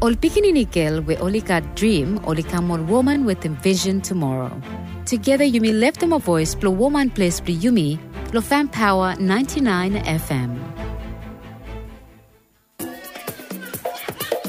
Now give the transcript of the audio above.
Ol Pikininikil we Olika dream Olikamon woman with a vision tomorrow. Together Yumi left them a voice, Plo woman place Plo Yumi, Plo Fan Power 99 FM.